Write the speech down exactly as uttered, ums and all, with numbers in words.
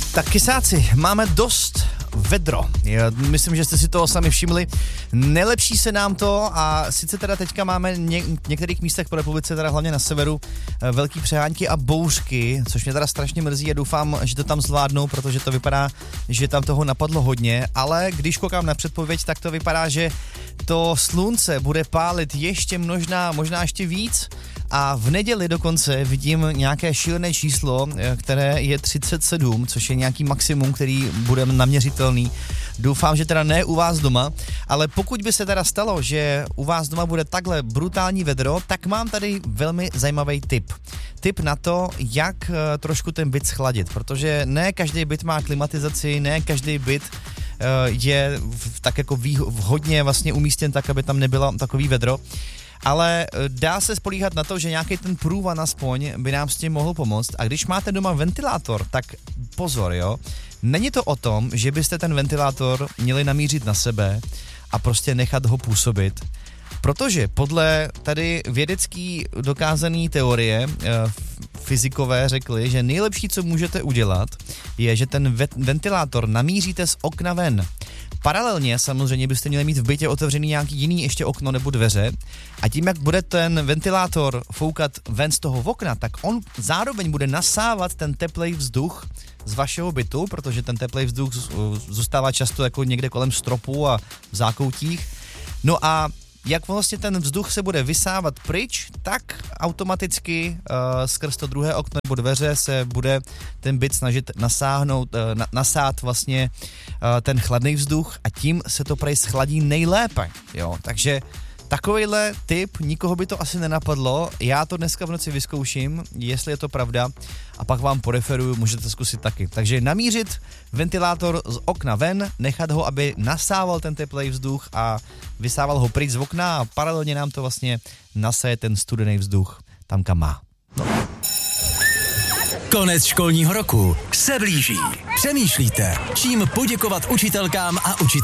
Tak kysáci, máme dost vedro. Já myslím, že jste si toho sami všimli. Nelepší se nám to a sice teda teďka máme ně, v některých místech po republice, teda hlavně na severu, velký přehánky a bouřky, což mě teda strašně mrzí a doufám, že to tam zvládnou, protože to vypadá, že tam toho napadlo hodně, ale když koukám na předpověď, tak to vypadá, že to slunce bude pálit ještě možná, možná ještě víc a v neděli dokonce vidím nějaké šílené číslo, které je třicet sedm, což je nějaký maximum, který bude naměřitelný. Doufám, že teda ne u vás doma, ale pokud by se teda stalo, že u vás doma bude takhle brutální vedro, tak mám tady velmi zajímavý tip. Tip na to, jak trošku ten byt schladit, protože ne každý byt má klimatizaci, ne každý byt je v, tak jako vý, hodně vlastně umístěn tak, aby tam nebylo takový vedro. Ale dá se spolíhat na to, že nějaký ten průvan aspoň by nám s tím mohl pomoct. A když máte doma ventilátor, tak pozor, jo. Není to o tom, že byste ten ventilátor měli namířit na sebe a prostě nechat ho působit. Protože podle tady vědecký dokázaný teorie fyzikové řekli, že nejlepší, co můžete udělat, je, že ten ventilátor namíříte z okna ven. Paralelně samozřejmě byste měli mít v bytě otevřený nějaký jiný ještě okno nebo dveře a tím, jak bude ten ventilátor foukat ven z toho okna, tak on zároveň bude nasávat ten teplej vzduch z vašeho bytu, protože ten teplej vzduch zůstává často jako někde kolem stropu a v zákoutích. No a jak vlastně ten vzduch se bude vysávat pryč, tak automaticky uh, skrz to druhé okno nebo dveře se bude ten byt snažit nasáhnout, uh, na, nasát vlastně uh, ten chladný vzduch a tím se to prej schladí nejlépe, jo, takže takovejhle tip, nikoho by to asi nenapadlo, já to dneska v noci vyzkouším, jestli je to pravda a pak vám poreferuju, můžete zkusit taky. Takže namířit ventilátor z okna ven, nechat ho, aby nasával ten teplej vzduch a vysával ho pryč z okna a paralelně nám to vlastně nasaje ten studený vzduch tam, kam má. No. Konec školního roku se blíží. Přemýšlíte, čím poděkovat učitelkám a učitelům?